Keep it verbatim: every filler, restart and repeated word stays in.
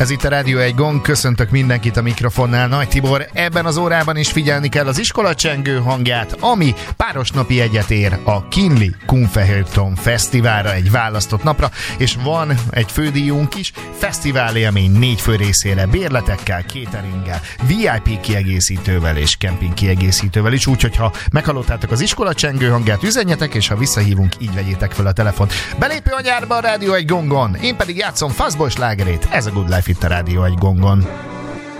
Ez itt a Rádió egy Gong, köszöntök mindenkit a mikrofonnál, Nagy Tibor. Ebben az órában is figyelni kell az iskola csengő hangját, ami párosnapi egyet ér a Kinley Kunfehérton Fesztiválra, egy választott napra, és van egy fődíjunk is, fesztivál élmény négy fő részére, bérletekkel, cateringgel, vé i pé kiegészítővel és kemping kiegészítővel is, úgyhogy ha meghallottátok az iskola csengő hangját, üzenjetek, és ha visszahívunk, így vegyétek fel a telefont. Belépő a nyárba a Rádió egy Gongon, én pedig játszom Fazboly slágerét, ez a Good Life itt a Rádió egy Gongon.